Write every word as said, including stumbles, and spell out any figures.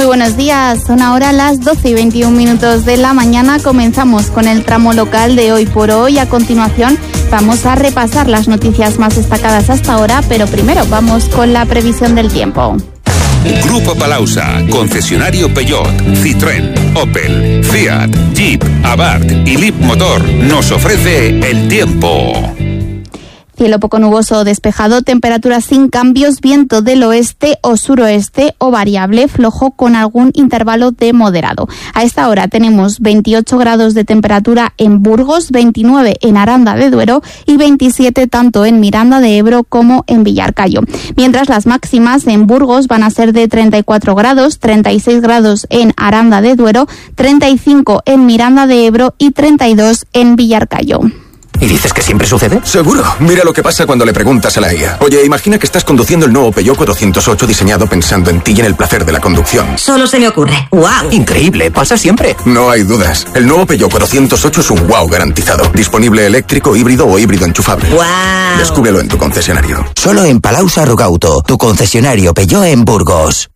Muy buenos días, son ahora las doce y veintiún minutos de la mañana. Comenzamos con el tramo local de Hoy por Hoy. A continuación vamos a repasar las noticias más destacadas hasta ahora, pero primero vamos con la previsión del tiempo. Grupo Palausa, concesionario Peugeot, Citroën, Opel, Fiat, Jeep, Abarth y Leapmotor nos ofrece el tiempo. Cielo poco nuboso o despejado, temperaturas sin cambios, viento del oeste o suroeste o variable, flojo con algún intervalo de moderado. A esta hora tenemos veintiocho grados de temperatura en Burgos, veintinueve en Aranda de Duero y veintisiete tanto en Miranda de Ebro como en Villarcayo. Mientras las máximas en Burgos van a ser de treinta y cuatro grados, treinta y seis grados en Aranda de Duero, treinta y cinco en Miranda de Ebro y treinta y dos en Villarcayo. ¿Y dices que siempre sucede? Seguro. Mira lo que pasa cuando le preguntas a la I A. Oye, imagina que estás conduciendo el nuevo Peugeot cuatrocientos ocho diseñado pensando en ti y en el placer de la conducción. Solo se me ocurre. ¡Wow! Increíble, pasa siempre. No hay dudas. El nuevo Peugeot cuatrocientos ocho es un wow garantizado. Disponible eléctrico, híbrido o híbrido enchufable. ¡Wow! Descúbrelo en tu concesionario. Solo en Palausa Rugauto, tu concesionario Peugeot en Burgos.